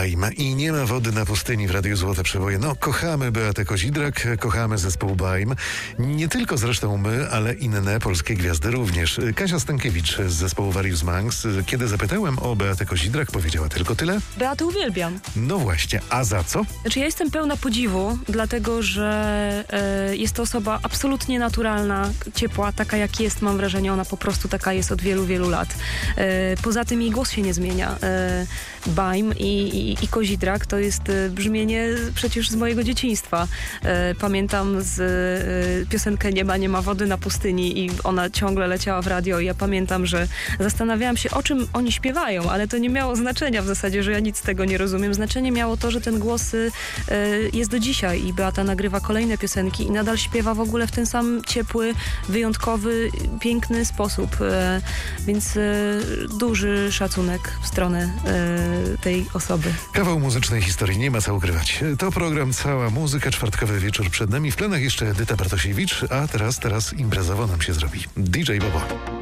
Baim i nie ma wody na pustyni w Radiu Złote Przeboje. No, kochamy Beatę Kozidrak, kochamy zespół Baim. Nie tylko zresztą my, ale inne polskie gwiazdy również. Kasia Stankiewicz z zespołu Various Monks. Kiedy zapytałem o Beatę Kozidrak, powiedziała tylko tyle. Beatę uwielbiam. No właśnie, a za co? Znaczy ja jestem pełna podziwu, dlatego że jest to osoba absolutnie naturalna, ciepła, taka jak jest, mam wrażenie, ona po prostu taka jest od wielu, wielu lat. Poza tym jej głos się nie zmienia. Baim i Kozidrak to jest brzmienie przecież z mojego dzieciństwa. Pamiętam z piosenkę Nie ma wody na pustyni i ona ciągle leciała w radio i ja pamiętam, że zastanawiałam się, o czym oni śpiewają, ale to nie miało znaczenia w zasadzie, że ja nic z tego nie rozumiem. Znaczenie miało to, że ten głos jest do dzisiaj i Beata nagrywa kolejne piosenki i nadal śpiewa w ogóle w ten sam ciepły, wyjątkowy, piękny sposób. Więc duży szacunek w stronę tej osoby. Kawał muzycznej historii, nie ma co ukrywać. To program Cała Muzyka, czwartkowy wieczór przed nami. W planach jeszcze Edyta Bartosiewicz, a teraz imprezowo nam się zrobi. DJ Bobo.